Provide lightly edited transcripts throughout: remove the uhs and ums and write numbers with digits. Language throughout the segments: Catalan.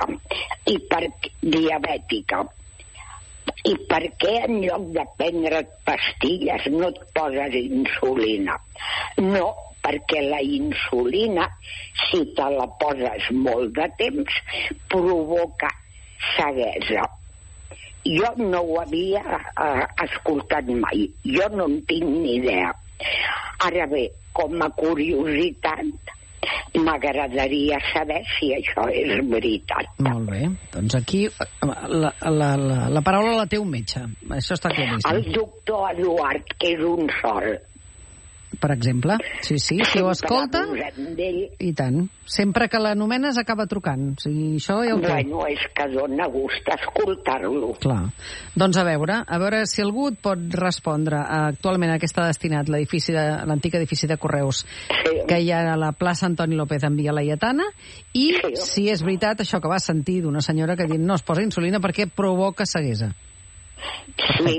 diabètica. I per què en lloc de prendre pastilles no et poses insulina? No, perquè la insulina, si te la poses molt de temps, provoca ceguesa. Jo no ho havia escoltat mai, jo no en tinc ni idea. Ara bé, com a curiositat, m'agradaria saber si això és veritat. Molt bé, doncs aquí la paraula la té un metge, això està claríssim. El doctor Eduard, que és un sol. Per exemple, sí, si ho escolta, i tant. Sempre que l'anomenes acaba trucant. O sigui, això ja ho té. Bueno, és que dona gust escoltar-lo. Clar. Doncs a veure si algú et pot respondre actualment a què està destinat l'antic edifici de Correus que hi ha a la plaça Antoni López en Via Laietana, i si és veritat això que va sentir d'una senyora que diu no es posa insulina perquè provoca ceguesa. Sí,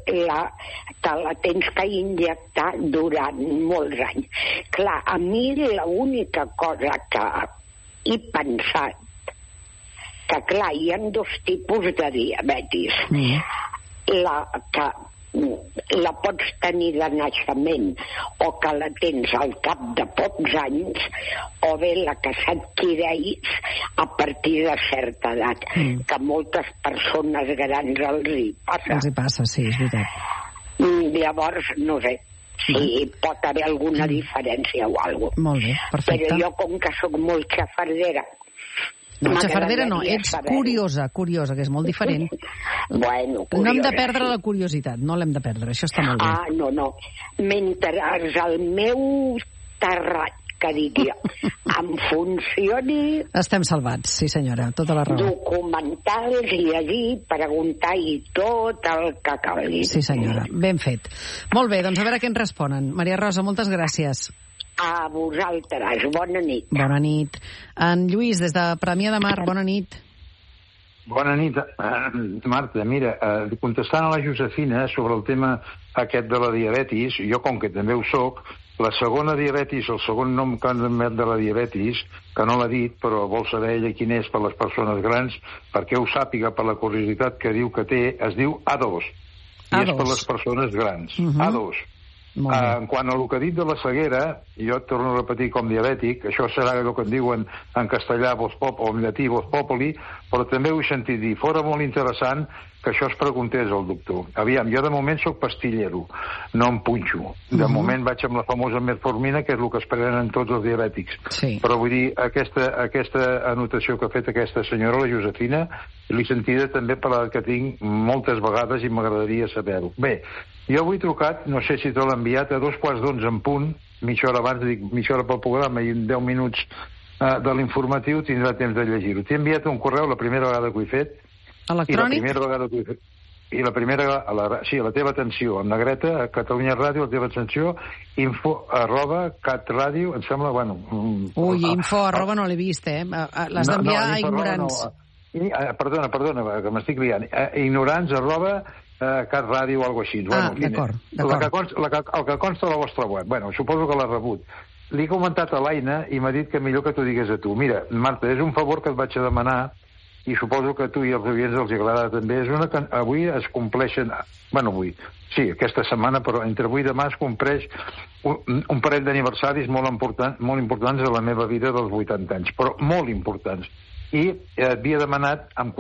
te la tens que injectar durant molts anys. Clar, a mi l'única cosa que he pensat, que clar, hi ha dos tipus de diabetis. La que la pots tenir de naixement o que la tens al cap de pocs anys, o bé la que s'adquireix a partir de certa edat, que moltes persones grans els hi passa. Els hi passa, sí, és veritat. Llavors, no sé si pot haver alguna diferència o alguna cosa. Molt bé, perfecte. Però jo, com que sóc molt xafardera... No, xafardera no, ets curiosa, que és molt diferent. Bueno, curiosa, no hem de perdre la curiositat, no l'hem de perdre, això està molt bé. No. Mentre el meu terrat, que diria, em funcioni... Estem salvats, sí senyora, tota la raó. Documentals, llegir, preguntar i tot el que calgui. Sí senyora, ben fet. Molt bé, doncs a veure què ens responen. Maria Rosa, moltes gràcies. A vosaltres, bona nit. Bona nit. En Lluís, des de Premià de Mar, bona nit. Bona nit, Marta. Mira, contestant a la Josefina sobre el tema aquest de la diabetis, jo com que també ho soc, la segona diabetis, el segon nom que han donat de la diabetis, que no l'ha dit, però vol saber ella quin és per les persones grans, perquè ho sàpiga per la curiositat que diu que té, es diu A2, i és per les persones grans. A2. En quant a el que ha dit de la ceguera, jo et torno a repetir com diabètic, això serà el que en diuen en castellà o en llatí vos populi, però també ho he sentit dir, fora molt interessant que això es preguntés al doctor. Aviam, jo de moment sóc pastillero, no em punxo. De moment vaig amb la famosa metformina, que és el que es prenen tots els diabètics. Sí. Però vull dir, aquesta anotació que ha fet aquesta senyora, la Josefina, l'he sentida també per la que tinc moltes vegades i m'agradaria saber-ho. Bé, jo avui he trucat, no sé si te l'he enviat, a 2:45 en punt, mitja hora abans, dic mitja hora pel programa i en 10 minuts de l'informatiu tindrà temps de llegir-ho. T'he enviat un correu la primera vegada que ho he fet. Electrònic? I la primera vegada sí, a la teva atenció, en negreta, a Catalunya Ràdio, a la teva atenció, info@catradio, em sembla, bueno... info@ no l'he vist, l'has d'enviar a ignorants. Perdona, que m'estic liant. Ignorants @catradio o alguna cosa així. D'acord. El que consta a la vostra web. Bueno, suposo que l'ha rebut. Li he comentat a l'Aina i m'ha dit que millor que t'ho digués a tu. Mira, Marta, és un favor que et vaig a demanar i suposo que a tu i als oients els agrada també. Avui es compleixen... avui, sí, aquesta setmana, però entre avui i demà es compleix un parell d'aniversaris molt importants de la meva vida dels 80 anys, però molt importants. I havia demanat, amb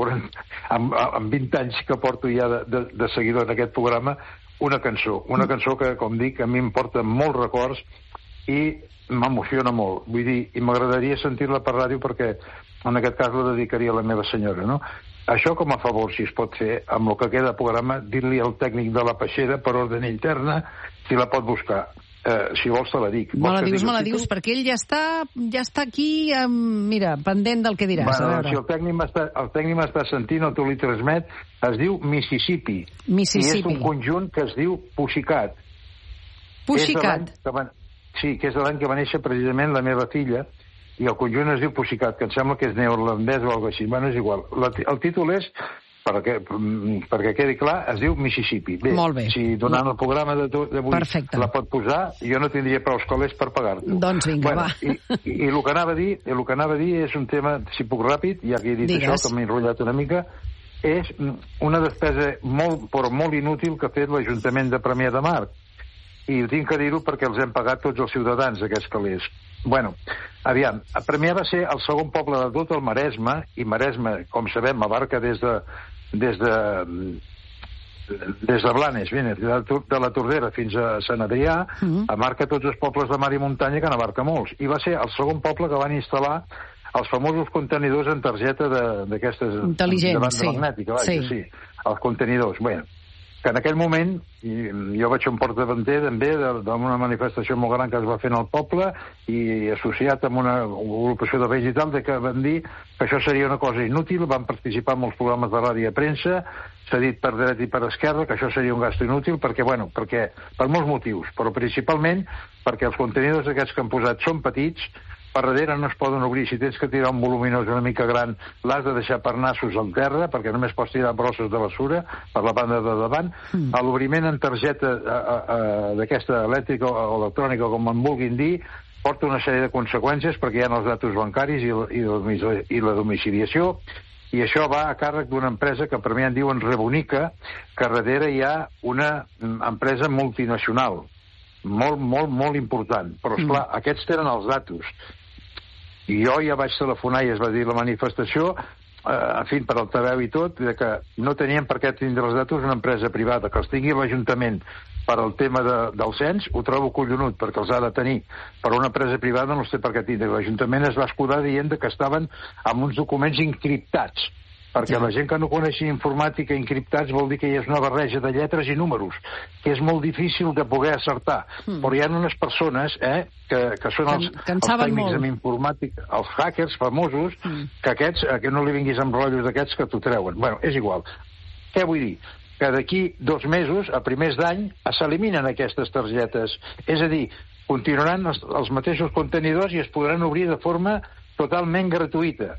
20 anys que porto ja de seguidor en aquest programa, una cançó que, com dic, a mi em porta molts records i m'emociona molt. Vull dir, i m'agradaria sentir-la per ràdio perquè en aquest cas la dedicaria a la meva senyora, no? Això com a favor, si es pot fer, amb el que queda de programa, dir-li al tècnic de la peixera per ordre interna si la pot buscar. Si vols te la dic. Me la dius, perquè ell ja està aquí, mira, pendent del que diràs. Bueno, si el tècnic m'està sentint, o tu li transmet, es diu Mississippi. I és un conjunt que es diu Pussycat. Pussycat? Sí, que és de l'any que va néixer precisament la meva filla, i el conjunt es diu Pussycat, que em sembla que és neerlandès o alguna cosa així. Bueno, és igual. El títol és perquè quedi clar, es diu Mississippi. Molt bé. Si donant el programa d'avui la pot posar, jo no tindria prou calés per pagar-t'ho. Doncs vinga, va. I el que anava a dir és un tema, si puc ràpid, ja que he dit això, que m'he enrotllat una mica, és una despesa molt inútil que ha fet l'Ajuntament de Premià de Mar. I tinc que dir-ho perquè els hem pagat tots els ciutadans, aquests calés. Bueno, aviam, Premià va ser el segon poble de tot el Maresme, i Maresme, com sabem, abarca des de Blanes, de la Tordera fins a Sant Adrià, abarca tots els pobles de mar i muntanya, que n'abarca molts. I va ser el segon poble que van instal·lar els famosos contenidors en targeta d'aquestes... Intel·ligents, de banda magnètica, sí. Els contenidors. Bé, que en aquell moment, jo vaig ser un portavanter també d'una manifestació molt gran que es va fer en el poble i associat amb una agrupació de veïns i tal, que van dir que això seria una cosa inútil, van participar en molts programes de ràdio i premsa, s'ha dit per dret i per esquerra que això seria un gasto inútil perquè per molts motius, però principalment perquè els contenidors aquests que han posat són petits, per darrere no es poden obrir. Si tens que tirar un voluminós una mica gran, l'has de deixar per nassos al terra, perquè només pots tirar brosses de basura per la banda de davant. L'obriment en targeta d'aquesta elèctrica o electrònica, com en vulguin dir, porta una sèrie de conseqüències, perquè hi ha els datos bancaris i la domiciliació, i això va a càrrec d'una empresa que per mi en diuen Rebonica, que darrere hi ha una empresa multinacional, molt important. Però, esclar, aquests tenen els datos. I jo ja vaig telefonar i es va dir la manifestació, en fi, per altaveu i tot, que no tenien per què tindre els datos una empresa privada. Que els tingui l'Ajuntament per al tema del cens, ho trobo collonut, perquè els ha de tenir. Per una empresa privada no els té per què tindre. L'Ajuntament es va escudar dient que estaven amb uns documents encriptats, perquè la gent que no coneixia informàtica, encriptats vol dir que hi és una barreja de lletres i números, que és molt difícil de poder acertar. Però hi ha unes persones que són els tècnics en informàtica, els hackers famosos, que aquests, que no li vinguis amb rotllos d'aquests que t'ho treuen. Bueno, és igual. Què vull dir? Que d'aquí 2 mesos, a primers d'any, s'eliminen aquestes targetes. És a dir, continuaran els mateixos contenidors i es podran obrir de forma totalment gratuïta.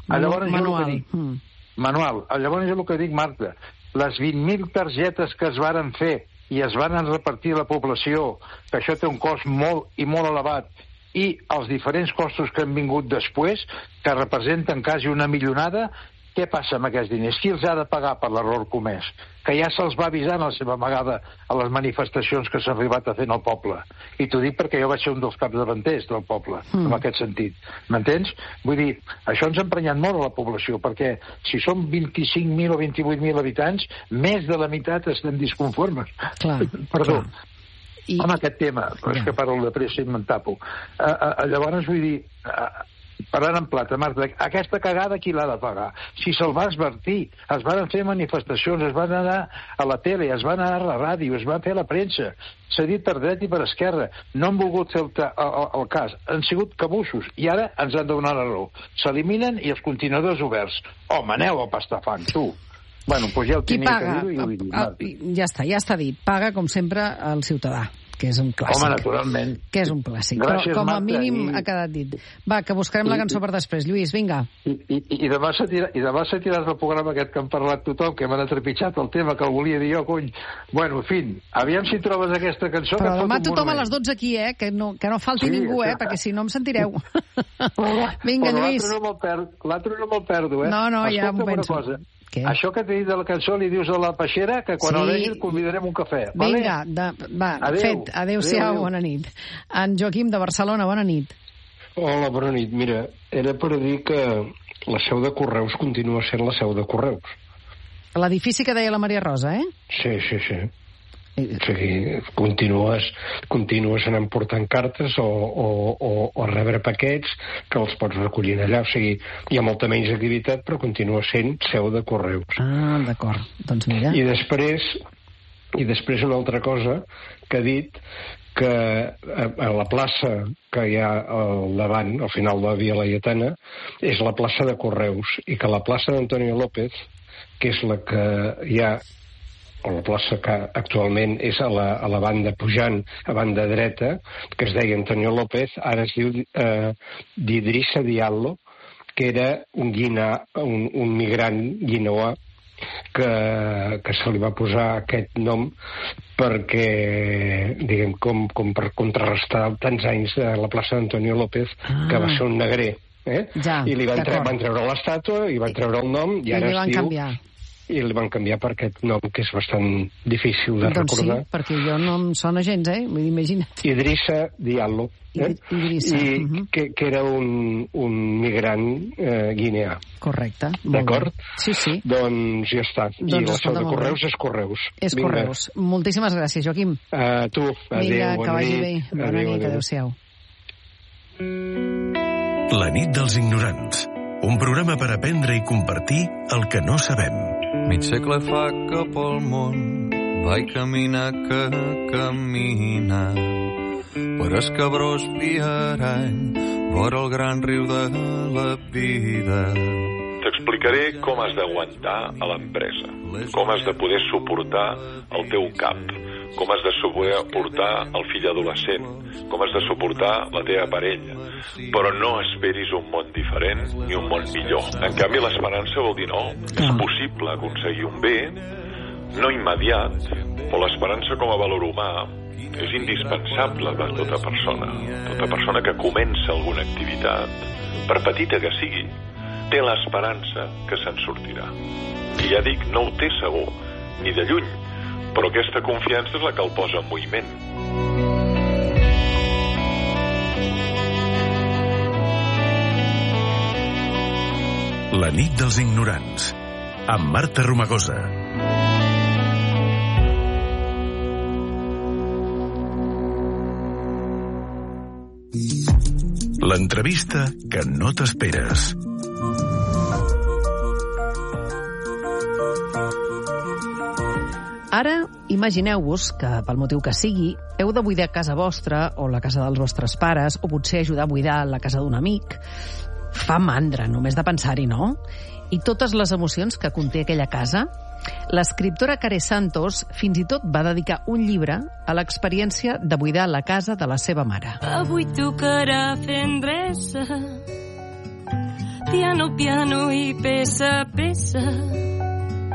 Manual. Llavors és el que dic, Marta. Les 20.000 targetes que es varen fer i es van repartir a la població, que això té un cost molt elevat, i els diferents costos que han vingut després, que representen quasi una milionada, què passa amb aquests diners? Qui els ha de pagar per l'error comès? Que ja se'ls va avisar en la seva amagada a les manifestacions que s'ha arribat a fer en el poble. I t'ho dic perquè jo vaig ser un dels capdavanters del poble, en aquest sentit. M'entens? Vull dir, això ens ha emprenyat molt a la població, perquè si som 25.000 o 28.000 habitants, més de la meitat estem disconformes. Perdó. Amb aquest tema, però és que parlo de pressa i me'n tapo. Llavors, vull dir... Parlant en plata, Marta, aquesta cagada qui l'ha de pagar? Si se'l va advertir, es van fer manifestacions, es van anar a la tele, es van anar a la ràdio, es va fer a la premsa, s'ha dit per dret i per esquerra, no han volgut fer el cas, han sigut cabussos, i ara ens han de donar la raó. S'eliminen i els continuadors oberts. Home, aneu a pastar fang, tu! Bueno, doncs ja ho tenia que dir-ho i ho he dit. Ja està dit. Paga, com sempre, el ciutadà, que és un clàssic. Home, naturalment. Que és un clàssic. Gràcies, però com a Marta, mínim ha quedat dit. Va, que buscarem la cançó per després. Lluís, vinga. I demà s'ha tirat el programa aquest que han parlat tothom, que m'han atrepitjat el tema que el volia dir jo, cony. Bueno, en fi, aviam si trobes aquesta cançó. Però demà tothom a les 12 aquí, que no falti ningú, perquè si no em sentireu. Vinga, Lluís. L'altre no me'l perdo, No, ja m'ho penso. Què? Això que t'he dit de la cançó li dius a la peixera, que quan el vegi et convidarem un cafè. Vinga, va, fet. Adéu-siau, bona nit. En Joaquim, de Barcelona, bona nit. Hola, bona nit. Mira, era per dir que la seu de Correus continua sent la seu de Correus. L'edifici que deia la Maria Rosa, Sí. O sigui, continues anant portant cartes o rebre paquets que els pots recollir allà. O sigui, hi ha molta menys activitat, però continua sent seu de Correus. Ah, d'acord. Doncs mira. I després una altra cosa que ha dit, que a la plaça que hi ha al davant, al final de la Via Laietana, és la plaça de Correus, i que la plaça d'Antonio López, que és la que hi ha, o la plaça que actualment és a la banda pujant, a banda dreta, que es deia Antonio López, ara es diu d'Idrissa Diallo, que era un migrant guineà que se li va posar aquest nom perquè, diguem, com per contrarrestar tants anys de la plaça d'Antonio López, que va ser un negrer. Ja, i van treure l'estàtua i van treure el nom i ara es diu... canviar. I li van canviar per aquest nom que és bastant difícil de recordar. Doncs sí, perquè jo no em sona gens, Vull dir, imagina't. Idrissa Diallo. Idrissa. Que era un migrant guineà. Correcte. D'acord? Sí. Doncs ja està. I la seu de Correus és Correus. És Correus. Moltíssimes gràcies, Joaquim. Tu, adéu, que vagi bé. Bona nit, adéu-siau. La nit dels ignorants. Un programa per aprendre i compartir el que no sabem. Mig segle fa que pel món vaig caminar per escabrós viarany vora el gran riu de la vida. T'explicaré com has d'aguantar a l'empresa, com has de poder suportar el teu cap, com has de poder portar el fill adolescent, com has de suportar la teva parella. Però no esperis un món diferent ni un món millor. En canvi, l'esperança vol dir no. És possible aconseguir un bé, no immediat, però l'esperança com a valor humà és indispensable per tota persona. Tota persona que comença alguna activitat, per petita que sigui, té l'esperança que se'n sortirà. I ja dic, no ho té segur, ni de lluny, però aquesta confiança és la que el posa en moviment. La nit dels ignorants, amb Marta Romagosa. L'entrevista que no t'esperes. Ara, imagineu-vos que, pel motiu que sigui, heu de buidar casa vostra o la casa dels vostres pares, o potser ajudar a buidar la casa d'un amic. Fa mandra, només de pensar-hi, no? I totes les emocions que conté aquella casa. L'escriptora Care Santos fins i tot va dedicar un llibre a l'experiència de buidar la casa de la seva mare. Avui tocarà fer endreça, piano, piano i peça, peça.